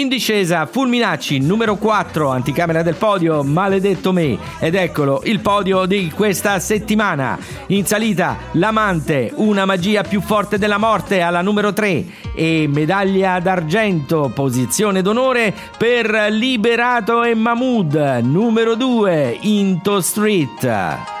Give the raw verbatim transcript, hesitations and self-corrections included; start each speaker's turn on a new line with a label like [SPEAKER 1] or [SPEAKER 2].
[SPEAKER 1] In discesa Fulminacci, numero quattro, anticamera del podio, Maledetto me. Ed eccolo il podio di questa settimana. In salita L'amante, Una magia più forte della morte, alla numero tre. E medaglia d'argento, posizione d'onore per Liberato e Mahmood, numero due, Into Street.